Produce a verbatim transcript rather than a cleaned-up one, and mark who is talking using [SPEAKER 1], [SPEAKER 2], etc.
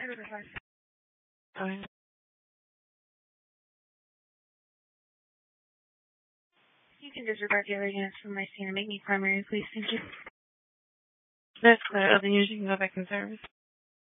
[SPEAKER 1] I would advise. Fine. You can disregard the other units from my scene and make me primary, please. Thank you. That's clear. Other units, you can go back in service.